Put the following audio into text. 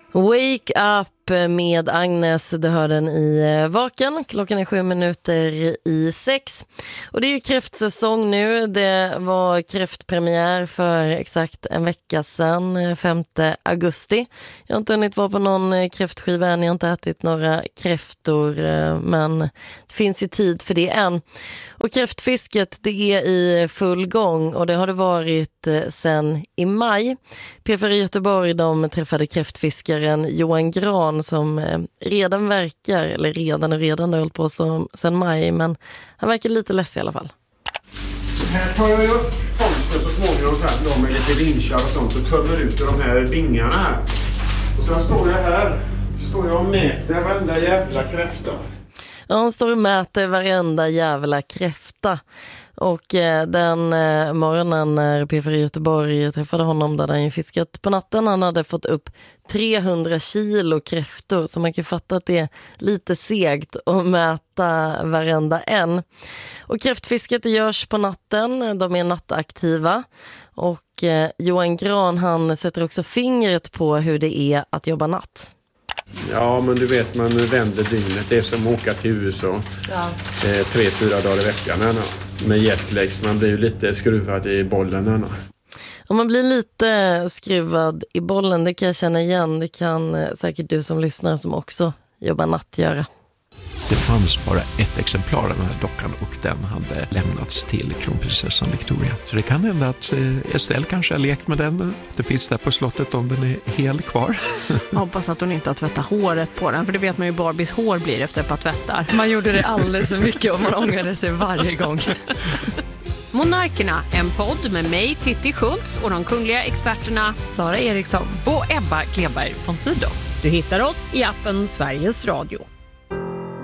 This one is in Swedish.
Wake up med Agnes, du hör den i Vaken. Klockan är 7:07. Och det är ju kräftsäsong nu. Det var kräftpremiär för exakt en vecka sedan, 5 augusti. Jag har inte hunnit vara på någon kräftskiva än, jag har inte ätit några kräftor, men det finns ju tid för det än. Och kräftfisket, det är i full gång och det har det varit sedan i maj. P4 Göteborg, de träffade kräftfiskaren Johan Gran som redan har hållit på sedan maj, men han verkar lite less i alla fall. Här tar jag upp fångsten så småningom sen med lite vinschar och sånt och tömmer ut de här bingarna här. Och sen står jag och mäter varenda jävla kräfta. Ja, han står och mäter varenda jävla kräfta. Och den morgonen när P4 Göteborg träffade honom, där han ju fiskat på natten, han hade fått upp 300 kilo kräftor, så man kan fatta att det är lite segt att mäta varenda en. Och kräftfisket görs på natten, de är nattaktiva. Och Johan Gran, han sätter också fingret på hur det är att jobba natt. Ja, men du vet, man vänder dygnet. Det är som att åka till USA 3-4 dagar i veckan. Med jetlags, man blir ju lite skruvad i bollen. Om man blir lite skruvad i bollen, det kan jag känna igen. Det kan säkert du som lyssnar som också jobbar natt göra. Det fanns bara ett exemplar av den här dockan och den hade lämnats till kronprinsessan Victoria. Så det kan hända att Estelle kanske har lekt med den. Det finns där på slottet om den är hel kvar. Jag hoppas att hon inte har tvättat håret på den, för det vet man ju Barbies hår blir efter ett par tvättar. Man gjorde det alldeles så mycket och man ångrade sig varje gång. Monarkerna, en podd med mig, Titti Schultz, och de kungliga experterna Sara Eriksson och Ebba Kleberg von Sydow. Du hittar oss i appen Sveriges Radio.